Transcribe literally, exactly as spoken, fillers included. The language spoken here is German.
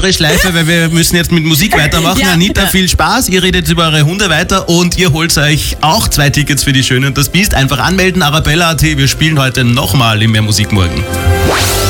andere Schleife, weil wir müssen jetzt mit Musik weitermachen. Ja, Anita, ja. viel Spaß. Ihr redet über eure Hunde weiter und ihr holt euch auch zwei Tickets für die Schöne und das Biest. Einfach anmelden, arabella punkt at. Wir spielen heute nochmal im Mehr Musik morgen.